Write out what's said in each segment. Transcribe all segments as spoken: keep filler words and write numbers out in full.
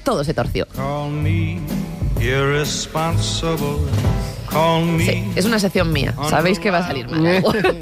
todo se torció. Call me irresponsible. Sí, es una sección mía. Sabéis que va a salir mal.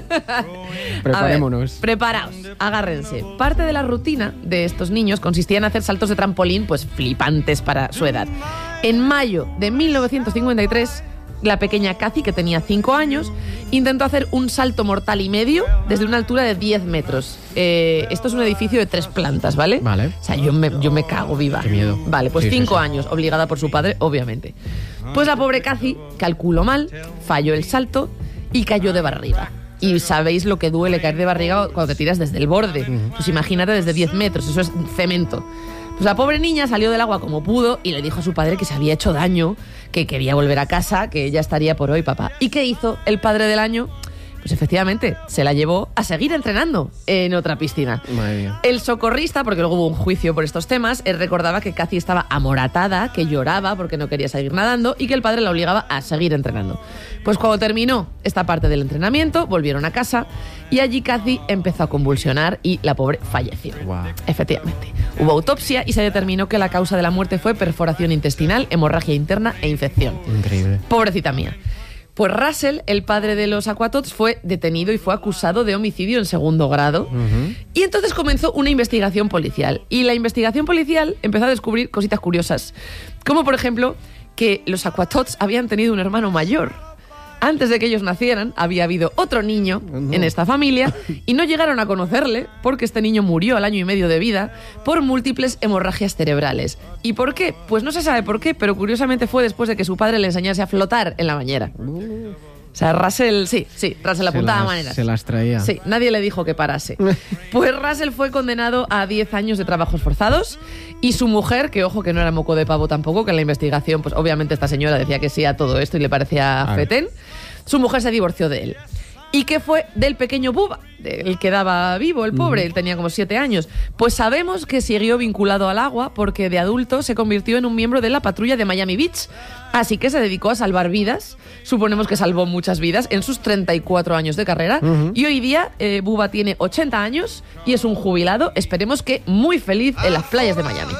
Preparémonos. A ver, preparaos, agárrense. Parte de la rutina de estos niños consistía en hacer saltos de trampolín, pues flipantes para su edad. En mayo de mil novecientos cincuenta y tres, la pequeña Kathy, que tenía cinco años, intentó hacer un salto mortal y medio desde una altura de diez metros. Eh, esto es un edificio de tres plantas, ¿vale? Vale. O sea, yo me, yo me cago viva. Qué miedo. Vale, pues Sí, cinco sí, sí. años, obligada por su padre, obviamente. Pues la pobre Kathy calculó mal, falló el salto y cayó de barriga. Y sabéis lo que duele caer de barriga cuando te tiras desde el borde. Uh-huh. Pues imagínate desde diez metros, eso es cemento. Pues la pobre niña salió del agua como pudo y le dijo a su padre que se había hecho daño, que quería volver a casa, que ella estaría por hoy, papá. ¿Y qué hizo el padre del año? Pues efectivamente, se la llevó a seguir entrenando en otra piscina. Madre mía. El socorrista, porque luego hubo un juicio por estos temas, él recordaba que Kathy estaba amoratada, que lloraba porque no quería seguir nadando y que el padre la obligaba a seguir entrenando. Pues cuando terminó esta parte del entrenamiento, volvieron a casa y allí Kathy empezó a convulsionar y la pobre falleció. Wow. Efectivamente. Hubo autopsia y se determinó que la causa de la muerte fue perforación intestinal, hemorragia interna e infección. Increíble. Pobrecita mía. Pues Russell, el padre de los Aquatots, fue detenido y fue acusado de homicidio en segundo grado. Uh-huh. Y entonces comenzó una investigación policial. Y la investigación policial empezó a descubrir cositas curiosas. Como, por ejemplo, que los Aquatots habían tenido un hermano mayor. Antes de que ellos nacieran, había habido otro niño uh-huh. en esta familia y no llegaron a conocerle porque este niño murió al año y medio de vida por múltiples hemorragias cerebrales. ¿Y por qué? Pues no se sabe por qué, pero curiosamente fue después de que su padre le enseñase a flotar en la bañera. Uh. O sea, Russell, sí, sí, Russell apuntaba maneras. Se las traía. Sí, nadie le dijo que parase. Pues Russell fue condenado a diez años de trabajos forzados y su mujer, que ojo que no era moco de pavo tampoco, que en la investigación, pues obviamente esta señora decía que sí a todo esto y le parecía fetén, su mujer se divorció de él. ¿Y qué fue del pequeño Bubba? El que daba vivo, el pobre, mm. él tenía como siete años. Pues sabemos que siguió vinculado al agua porque de adulto se convirtió en un miembro de la patrulla de Miami Beach. Así que se dedicó a salvar vidas. Suponemos que salvó muchas vidas en sus treinta y cuatro años de carrera. Uh-huh. Y hoy día eh, Bubba tiene ochenta años y es un jubilado, esperemos que muy feliz en las playas de Miami.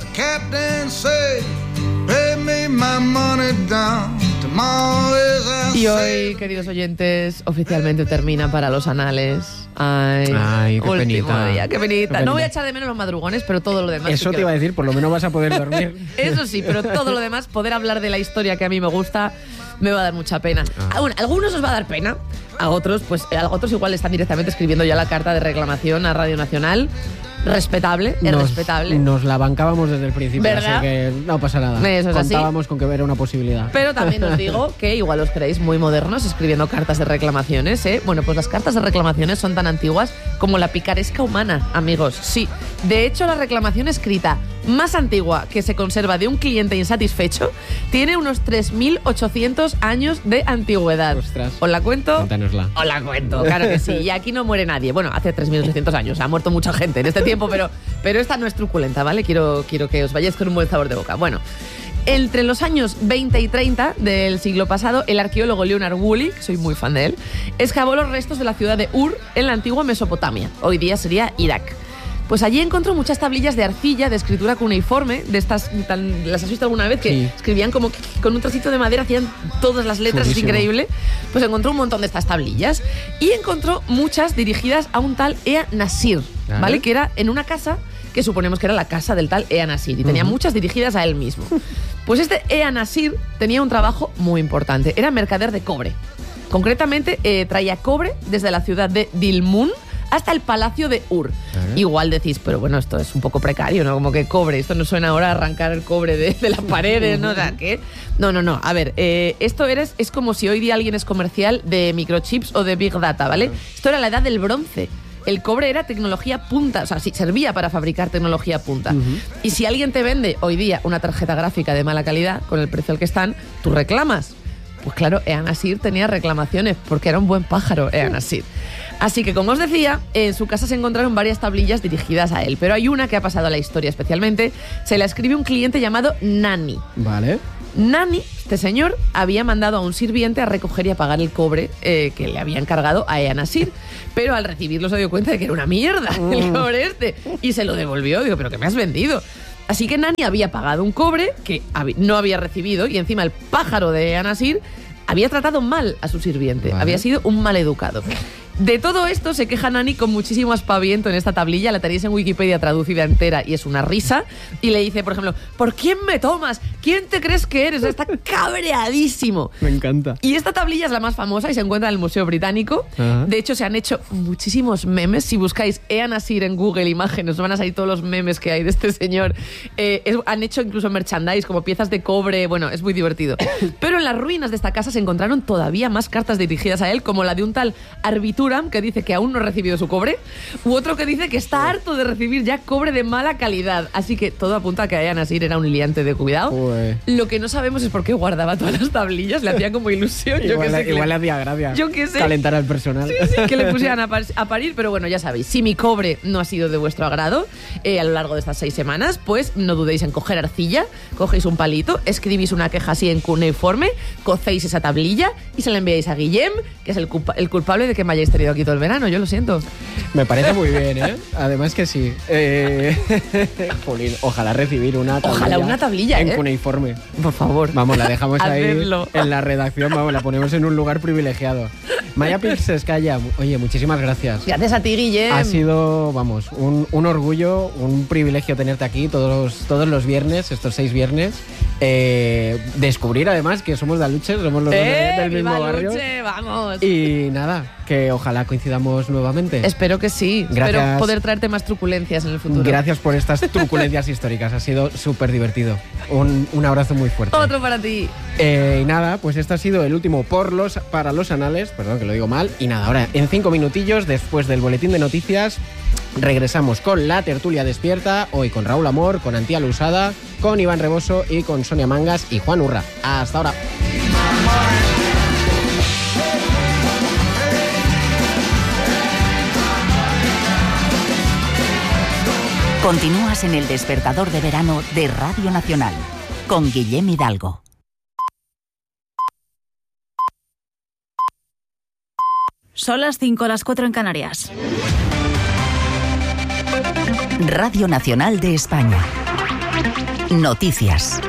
Y hoy, queridos oyentes, oficialmente termina para los anales. Ay, Ay qué penita. Día, qué penita. Qué penita. No voy a echar de menos los madrugones, pero todo lo demás. Eso te iba a decir, por lo menos vas a poder dormir. Eso sí, pero todo lo demás, poder hablar de la historia que a mí me gusta, me va a dar mucha pena. Ah. Bueno, a algunos os va a dar pena, a otros, pues a otros igual están directamente escribiendo ya la carta de reclamación a Radio Nacional. Respetable, es nos, respetable. Nos la bancábamos desde el principio, ¿verdad? Así que no pasa nada. Eso es Contábamos así. con que era una posibilidad. Pero también os digo que igual os creéis muy modernos escribiendo cartas de reclamaciones, ¿eh? Bueno, pues las cartas de reclamaciones son tan antiguas como la picaresca humana, amigos. Sí, de hecho la reclamación escrita más antigua que se conserva de un cliente insatisfecho tiene unos tres mil ochocientos años de antigüedad. Ostras. ¿Os la cuento? Cuéntanosla. Os la cuento, claro que sí. Y aquí no muere nadie. Bueno, hace tres mil ochocientos años. Ha muerto mucha gente en este tiempo, pero, pero esta no es truculenta, ¿vale? Quiero, quiero que os vayáis con un buen sabor de boca. Bueno, entre los años veinte y treinta del siglo pasado, el arqueólogo Leonard Woolley, que soy muy fan de él, excavó los restos de la ciudad de Ur en la antigua Mesopotamia. Hoy día sería Irak. Pues allí encontró muchas tablillas de arcilla de escritura cuneiforme, de estas, tan, ¿las has visto alguna vez? Que sí. Escribían como con un trocito de madera, hacían todas las letras, Chulísimo. Es increíble. Pues encontró un montón de estas tablillas y encontró muchas dirigidas a un tal Ea Nasir, ¿vale? ¿Vale? Que era en una casa que suponemos que era la casa del tal Ea Nasir y tenía uh-huh. muchas dirigidas a él mismo. Pues este Ea Nasir tenía un trabajo muy importante, era mercader de cobre. Concretamente, eh, traía cobre desde la ciudad de Dilmun hasta el palacio de Ur. ¿Eh? Igual decís, pero bueno, esto es un poco precario, ¿no? Como que cobre, esto no suena ahora a arrancar el cobre de, de las paredes, ¿no? O sea, ¿qué? No, no, no. A ver, eh, esto eres, es como si hoy día alguien es comercial de microchips o de Big Data, ¿vale? Esto era la edad del bronce. El cobre era tecnología punta, o sea, sí, servía para fabricar tecnología punta. Uh-huh. Y si alguien te vende hoy día una tarjeta gráfica de mala calidad, con el precio al que están, tú reclamas. Pues claro, Ea Nasir tenía reclamaciones porque era un buen pájaro, Ea Nasir. Así que, como os decía, en su casa se encontraron varias tablillas dirigidas a él, pero hay una que ha pasado a la historia especialmente. Se la escribe un cliente llamado Nani. Vale. Nani, este señor, había mandado a un sirviente a recoger y a pagar el cobre eh, que le había encargado a Ea Nasir, pero al recibirlo se dio cuenta de que era una mierda el cobre este y se lo devolvió. Digo, ¿pero qué me has vendido? Así que Nani había pagado un cobre que no había recibido y encima el pájaro de Anasir había tratado mal a su sirviente, vale. Había sido un maleducado. De todo esto se queja Nani con muchísimo aspaviento en esta tablilla, la tenéis en Wikipedia traducida entera y es una risa, y le dice, por ejemplo, ¿por quién me tomas? ¿Quién te crees que eres? Está cabreadísimo. Me encanta. Y esta tablilla es la más famosa y se encuentra en el Museo Británico. Ajá. De hecho, se han hecho muchísimos memes. Si buscáis Ea Nasir en Google Imágenes, os van a salir todos los memes que hay de este señor. Eh, es, han hecho incluso merchandise, como piezas de cobre. Bueno, es muy divertido. Pero en las ruinas de esta casa se encontraron todavía más cartas dirigidas a él, como la de un tal Arbitur, que dice que aún no ha recibido su cobre, u otro que dice que está harto de recibir ya cobre de mala calidad. Así que todo apunta a que Ea Nasir era un liante de cuidado. Uy. Lo que no sabemos es por qué guardaba todas las tablillas, le hacía como ilusión. Yo igual que sé, igual que le hacía gracia yo que sé. calentar al personal. Sí, sí, que le pusieran a, par a parir, pero bueno, ya sabéis, si mi cobre no ha sido de vuestro agrado eh, a lo largo de estas seis semanas, pues no dudéis en coger arcilla, cogéis un palito, escribís una queja así en cuneiforme, cocéis esa tablilla y se la enviáis a Guillem, que es el, culpa el culpable de que me hayáis tenido aquí todo el verano. Yo lo siento. Me parece muy bien, ¿eh? Además que sí. Eh... Jolín, ojalá recibir una tablilla. Ojalá una tablilla, en ¿eh? cuneiforme. Por favor. Vamos, la dejamos ahí Hacerlo. En la redacción, vamos, la ponemos en un lugar privilegiado. Maya Pilseskaya, oye, muchísimas gracias. Gracias a ti, Guillem. Ha sido, vamos, un, un orgullo, un privilegio tenerte aquí todos, todos los viernes, estos seis viernes. Eh, descubrir además que somos de Aluche, somos los eh, dos del mismo viva barrio. Aluche, vamos. Y nada, que ojalá coincidamos nuevamente. Espero que sí. Gracias. Espero poder traerte más truculencias en el futuro. Gracias por estas truculencias históricas. Ha sido súper divertido. Un, un abrazo muy fuerte. Otro para ti. Eh, y nada, pues este ha sido el último por los, para los anales. Perdón, que lo digo mal. Y nada, ahora en cinco minutillos, después del boletín de noticias, regresamos con la tertulia despierta. Hoy con Raúl Amor, con Antía Lusada, con Iván Reboso y con Sonia Mangas y Juan Urra. Hasta ahora. Continúas en el despertador de verano de Radio Nacional con Guillem Hidalgo. Son las cinco, las cuatro en Canarias. Radio Nacional de España. Noticias.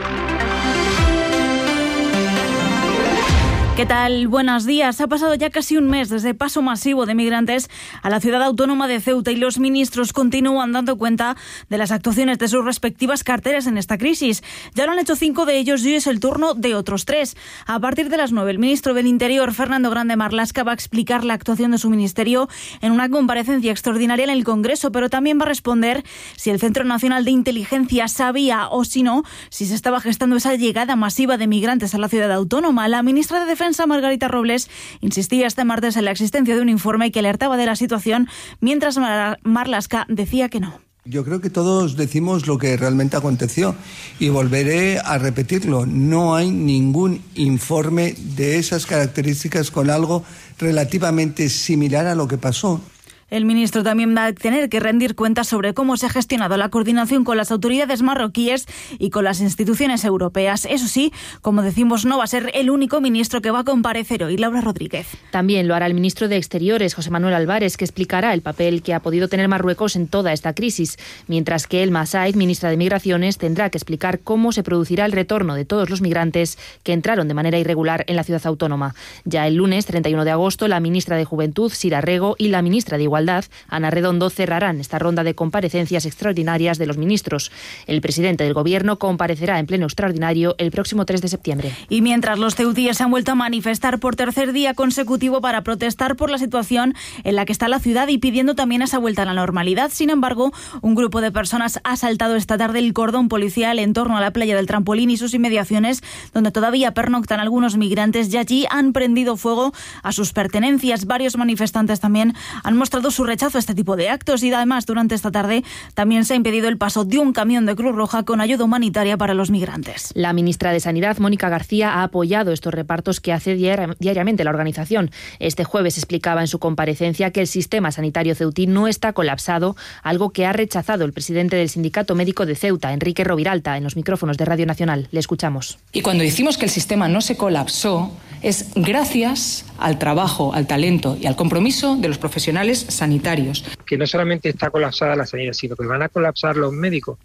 ¿Qué tal? Buenos días. Ha pasado ya casi un mes desde el paso masivo de migrantes a la ciudad autónoma de Ceuta y los ministros continúan dando cuenta de las actuaciones de sus respectivas carteras en esta crisis. Ya lo han hecho cinco de ellos y hoy es el turno de otros tres. A partir de las nueve, el ministro del Interior, Fernando Grande Marlaska, va a explicar la actuación de su ministerio en una comparecencia extraordinaria en el Congreso, pero también va a responder si el Centro Nacional de Inteligencia sabía o si no, si se estaba gestando esa llegada masiva de migrantes a la ciudad autónoma. La ministra de Defensa, Margarita Robles, insistía este martes en la existencia de un informe que alertaba de la situación, mientras Mar Marlaska decía que no. Yo creo que todos decimos lo que realmente aconteció y volveré a repetirlo. No hay ningún informe de esas características con algo relativamente similar a lo que pasó. El ministro también va a tener que rendir cuentas sobre cómo se ha gestionado la coordinación con las autoridades marroquíes y con las instituciones europeas. Eso sí, como decimos, no va a ser el único ministro que va a comparecer hoy. Laura Rodríguez. También lo hará el ministro de Exteriores, José Manuel Álvarez, que explicará el papel que ha podido tener Marruecos en toda esta crisis, mientras que Elma Said, ministra de Migraciones, tendrá que explicar cómo se producirá el retorno de todos los migrantes que entraron de manera irregular en la ciudad autónoma. Ya el lunes, treinta y uno de agosto, la ministra de Juventud, Sira Rego, y la ministra de Igualdad, Ana Redondo, cerrarán esta ronda de comparecencias extraordinarias de los ministros. El presidente del Gobierno comparecerá en pleno extraordinario el próximo tres de septiembre. Y mientras los ceutíes se han vuelto a manifestar por tercer día consecutivo para protestar por la situación en la que está la ciudad y pidiendo también esa vuelta a la normalidad, sin embargo, un grupo de personas ha saltado esta tarde el cordón policial en torno a la playa del Trampolín y sus inmediaciones, donde todavía pernoctan algunos migrantes, y allí han prendido fuego a sus pertenencias. Varios manifestantes también han mostrado su rechazo a este tipo de actos y además durante esta tarde también se ha impedido el paso de un camión de Cruz Roja con ayuda humanitaria para los migrantes. La ministra de Sanidad, Mónica García, ha apoyado estos repartos que hace diari- diariamente la organización. Este jueves explicaba en su comparecencia que el sistema sanitario ceutí no está colapsado, algo que ha rechazado el presidente del Sindicato Médico de Ceuta, Enrique Roviralta, en los micrófonos de Radio Nacional. Le escuchamos. Y cuando decimos que el sistema no se colapsó, es gracias al trabajo, al talento y al compromiso de los profesionales sanitarios. Que no solamente está colapsada la sanidad, sino que van a colapsar los médicos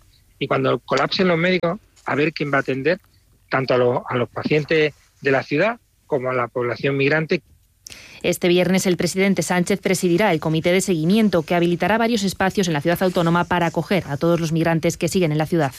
y cuando colapsen los médicos, a ver quién va a atender tanto a, lo, a los pacientes de la ciudad como a la población migrante. Este viernes el presidente Sánchez presidirá el comité de seguimiento que habilitará varios espacios en la ciudad autónoma para acoger a todos los migrantes que siguen en la ciudad.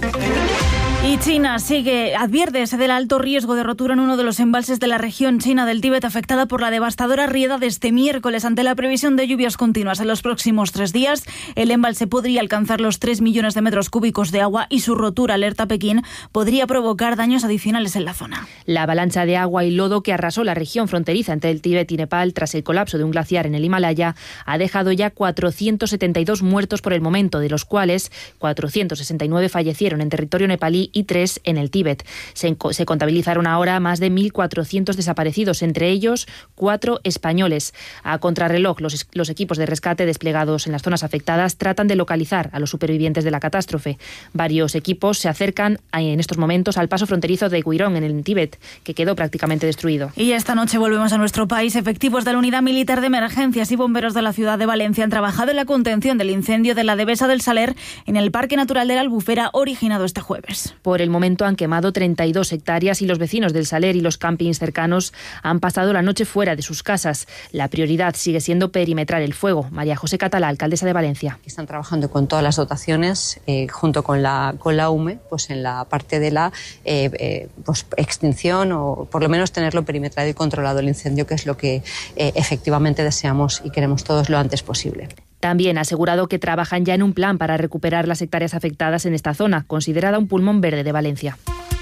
Y China sigue, advierte del alto riesgo de rotura en uno de los embalses de la región china del Tíbet afectada por la devastadora riada de este miércoles. Ante la previsión de lluvias continuas en los próximos tres días, el embalse podría alcanzar los tres millones de metros cúbicos de agua y su rotura, alerta Pekín, podría provocar daños adicionales en la zona. La avalancha de agua y lodo que arrasó la región fronteriza entre el Tíbet y Nepal tras el colapso de un glaciar en el Himalaya ha dejado ya cuatrocientos setenta y dos muertos por el momento, de los cuales cuatrocientos sesenta y nueve fallecieron en territorio nepalí y tres en el Tíbet. Se, se contabilizaron ahora más de mil cuatrocientos desaparecidos, entre ellos cuatro españoles. A contrarreloj, los, los equipos de rescate desplegados en las zonas afectadas tratan de localizar a los supervivientes de la catástrofe. Varios equipos se acercan en estos momentos al paso fronterizo de Guirón, en el Tíbet, que quedó prácticamente destruido. Y esta noche volvemos a nuestro país. Efectivos de la Unidad Militar de Emergencias y bomberos de la ciudad de Valencia han trabajado en la contención del incendio de la Devesa del Saler en el Parque Natural de la Albufera, originado este jueves. Por el momento han quemado treinta y dos hectáreas y los vecinos del Saler y los campings cercanos han pasado la noche fuera de sus casas. La prioridad sigue siendo perimetrar el fuego. María José Catalá, alcaldesa de Valencia. Están trabajando con todas las dotaciones, eh, junto con la, con la U M E, pues en la parte de la eh, eh, pues extinción, o por lo menos tenerlo perimetrado y controlado el incendio, que es lo que eh, efectivamente deseamos y queremos todos lo antes posible. También ha asegurado que trabajan ya en un plan para recuperar las hectáreas afectadas en esta zona, considerada un pulmón verde de Valencia.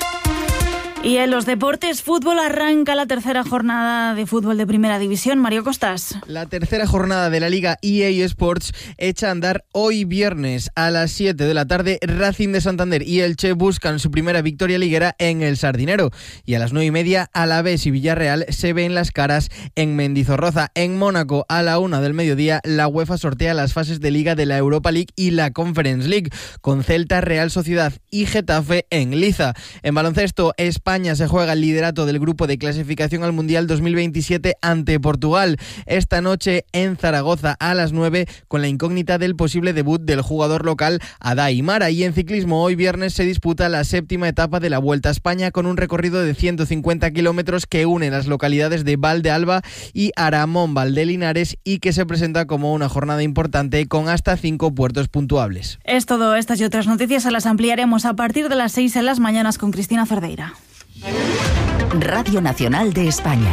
Y en los deportes, fútbol, arranca la tercera jornada de fútbol de Primera División. Mario Costas. La tercera jornada de la Liga E A Sports echa a andar hoy viernes a las siete de la tarde. Racing de Santander y Elche buscan su primera victoria liguera en el Sardinero. Y a las nueve y media, Alavés y Villarreal se ven las caras en Mendizorroza. En Mónaco, a la una del mediodía, la UEFA sortea las fases de Liga de la Europa League y la Conference League, con Celta, Real Sociedad y Getafe en liza. En baloncesto, España España se juega el liderato del grupo de clasificación al Mundial dos mil veintisiete ante Portugal. Esta noche en Zaragoza a las nueve, con la incógnita del posible debut del jugador local Adai Mara. Y en ciclismo, hoy viernes se disputa la séptima etapa de la Vuelta a España, con un recorrido de ciento cincuenta kilómetros que une las localidades de Valdealba y Aramón Valdelinares, y que se presenta como una jornada importante con hasta cinco puertos puntuables. Es todo. Estas y otras noticias se las ampliaremos a partir de las seis en las mañanas con Cristina Cerdeira. Radio Nacional de España.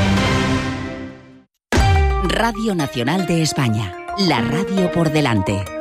Radio Nacional de España. La radio por delante.